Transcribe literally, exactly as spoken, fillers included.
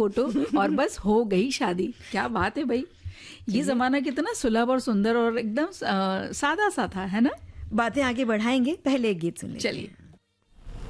Photo और बस हो गई शादी। क्या बात है भाई, ये जमाना कितना सुलभ और सुंदर और एकदम सादा सा था, है ना। बातें आगे बढ़ाएंगे, पहले एक गीत सुन लेते हैं। चलिए।